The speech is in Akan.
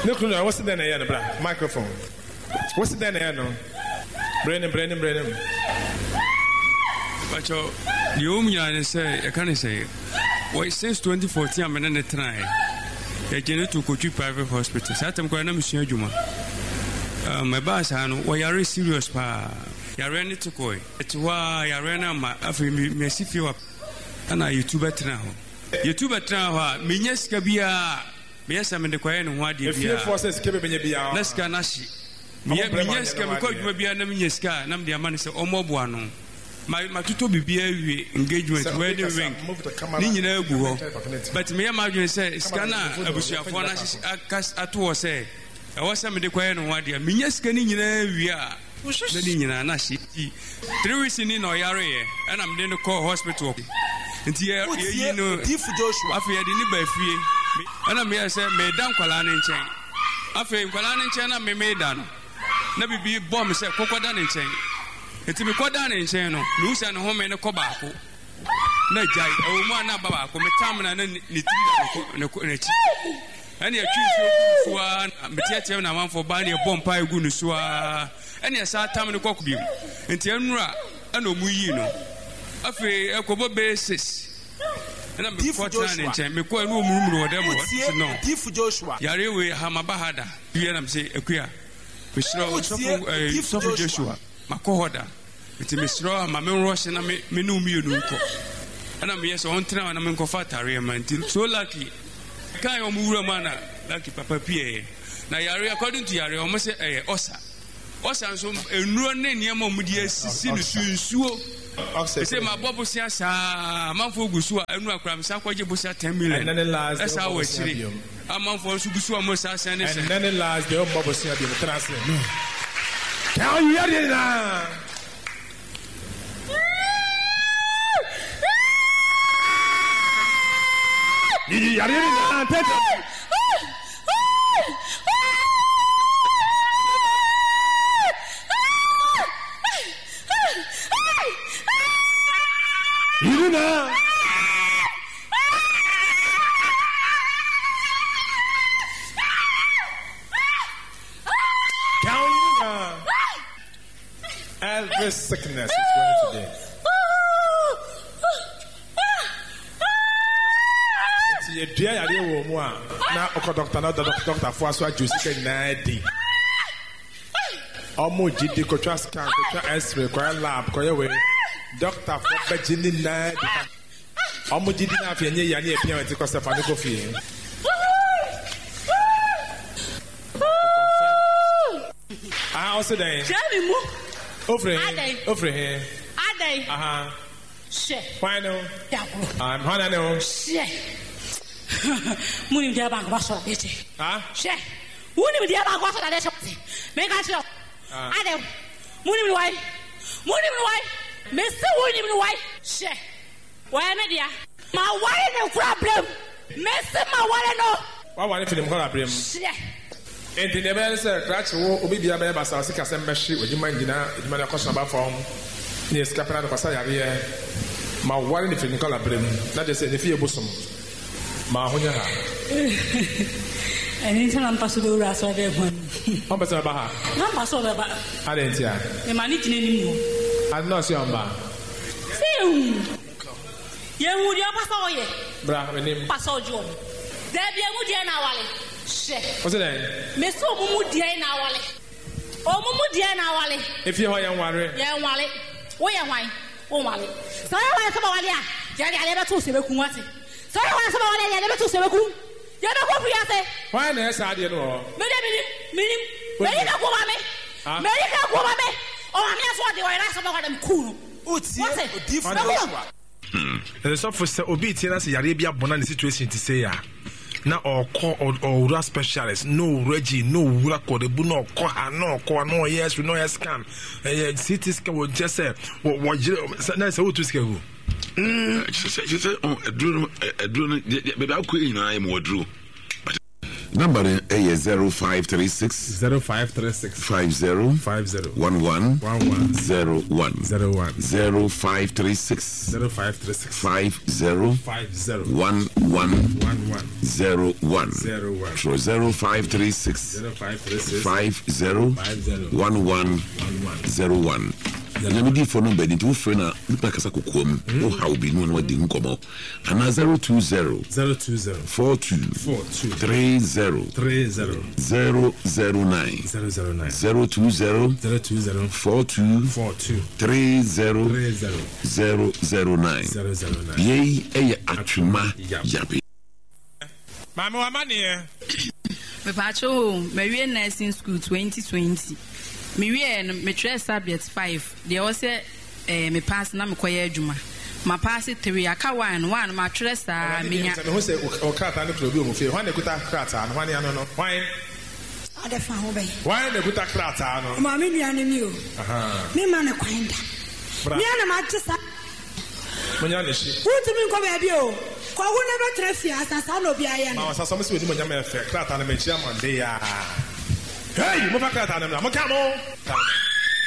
Look, what's the name? Microphone. What's the name? Brennan. But the Omian say, I can't say. Well, since 2014, I'm in a try. I get to go to private hospital. I'm going to Monsieur Juma. My boss, why are you serious? You ran it to go. It's why I ran out my Messi feel up. And I YouTube now. YouTube now, Minas Cabia. Yes, I'm in the choir and what you forces keep me be out. Let's go, Nashi. Yes, come could be an Amiska, and I'm the man is Omobuano. My tutor be engagement where the ring. But me, imagine say, Scanner, I was your phone as at was say. I was some in the choir and what you mean, yes, can we are. Nashi 3 weeks in our area, and I'm then to call hospital. Until you know, if Joshua, I fear the neighbor free. And I may say, Madame Colan in chain. I feel Colan in China may made done. Never be bomb, said Cocodan in chain. It's a Cocodan in chain, loose and home in a cobaco. No jay, oh, one abaco, Metam and Nitty. And you choose one, Metiatia and one for buying a bomb pie gunusua. And yes, I time in the cockbeam. And Tianra, and Omuyino. I feel a cobo basis. And I'm before trying to make one room or them. No, Tiff Joshua. Yari Hamabahada. You hear them say, a queer. Mr. Joshua, my cohoda. It's a Mr. Mamma Ross and I menu me. And I'm yes on town and I'm in Cofatari. So lucky. Kind of Muramana, lucky Papa Pierre. Now, Yari, according to Yari, almost a Osa. Osa, so a new name, Momudia, Sinu. Say my Bobo says, Manfo Gusua, and Rakram, Sakwaji Busa 10 million. And then last, that's how we're sitting. A month for Gusua Mosa, and then last, the Bobo said, translate. Tell you, Yadina. Elvis sickness is going today. It's a dear idea. Now, doctor for us, what you say, 90. Almost GD control scan, X-ray, lab, doctor for Virginia 90. Almost didn't have any Yanni appearance because of a coffee. I also then. Over here. Final. I'm Hannah. Munim dia bang washo bete. She. Munim dia bang washo da shopti. Make us show. Ade. Munim why? Me say munim why? She. Why me dia? Ma why no problem? Me say ma why no. Why want to them problem? She. Enti ne be say crash wo obi bia be ba sa se ka se mehwe odima ngina edima na question ba form. Ni escapera no kwasa yare ma why ne film kala problem. Na je say ne fie bosom. Ma honya ha. Eni tan paso do ra so be hon. On be ba ha. Na paso be ba. Adentia. E ma ni tine ni mu. Ad no si on ba. Si. Ye mu dia paso ye. Bra we nim. Paso jo. De bia mu dia na wale. She. What's that? Me so mu dia na wale. O mu dia na wale. If you yan ware. Yan wale. Wo yan wan. Wo wale. So yan wan so ba wale a. Ya dia le be to se be kun wate. So you want somebody to never to say, you don't go for yourself. Why, yes, I didn't know. Meaning, where you go, mammy? Mary can't go, mammy. Oh, I'm just what they were asked about them cool. What's it? Different. There's officer obedience as Arabia Bonan situation to say, now or call or specialist, no Reggie, no Wurako, the Buno, no, yes, we know yes, can. City scan will just say, what that's how to scale. She said, oh, a drone, maybe I'll quit in I am what drew. But Number is 0536 0536 50 11 11 11 01 0536 50 11 01 so 0536 50 11 01 Yamidi for number into Frena, Nipakasakum, oh, how be no one didn't come up. And 020 42 30 009 020 42 30 009 Yea, Achuma Yapi. Mama, what money? Mepacho, Marian Nursing School 2020. Me try subject 5. They also me pass na me koye adwuma. Ma pass 3 aka 1 ma try sa menya. No say o krata no problem o fe. Why na kuta krata no wani ano no. Why? Ade fa ho be. Why na kuta krata no? Ma me nuane mi o. Aha. Me ma na kwenda. Me na ma tsa. Monya ne shi. Wutumi ko be bi o. Ko hu na be trafi asasa no bi aye no. Ma asasa mo se we monya me fe krata na me chia man de ya. Hey, mo fa krata na me. Mo ka mo.